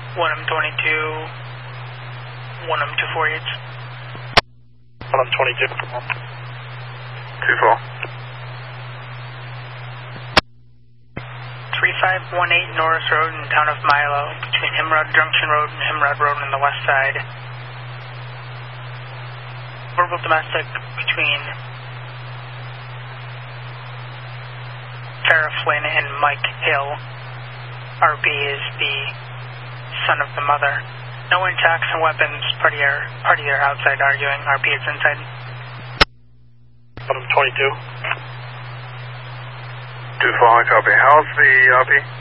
1M22, 1M248. 1M22. 2-4. 3518 Norris Road in town of Milo, between Himrod Junction Road and Himrod Road on the west side. Verbal domestic between Farrah Flynn and Mike Hill. RB is the son of the mother. No intacts and weapons. Party are outside arguing. RB is inside. 1M22. 2-4, copy. How's the RB?